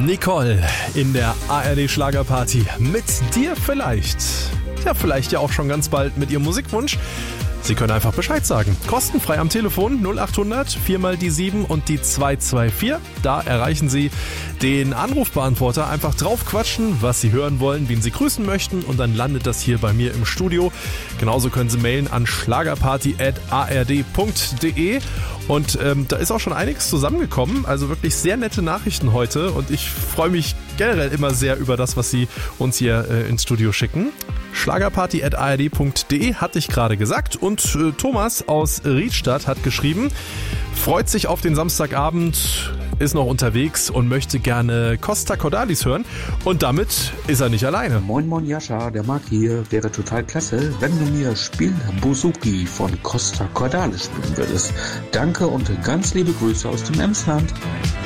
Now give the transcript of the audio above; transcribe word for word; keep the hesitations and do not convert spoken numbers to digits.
Nicole in der A R D Schlagerparty. Mit dir vielleicht. Ja, vielleicht ja auch schon ganz bald mit ihrem Musikwunsch. Sie können einfach Bescheid sagen. Kostenfrei am Telefon null acht hundert vier mal die sieben und die zwei zwei vier. Da erreichen Sie den Anrufbeantworter. Einfach drauf quatschen, was Sie hören wollen, wen Sie grüßen möchten, und dann landet das hier bei mir im Studio. Genauso können Sie mailen an schlagerparty at a r d punkt d e. Und ähm, da ist auch schon einiges zusammengekommen. Also wirklich sehr nette Nachrichten heute. Und ich freue mich generell immer sehr über das, was Sie uns hier äh, ins Studio schicken. schlagerparty at a r d punkt d e hatte ich gerade gesagt. Und äh, Thomas aus Riedstadt hat geschrieben, freut sich auf den Samstagabend, ist noch unterwegs und möchte gerne Costa Cordalis hören. Und damit ist er nicht alleine. Moin Moin Jascha, der Marc hier. Wäre total klasse, wenn du mir Spiel Bouzouki von Costa Cordalis spielen würdest. Danke und ganz liebe Grüße aus dem Emsland.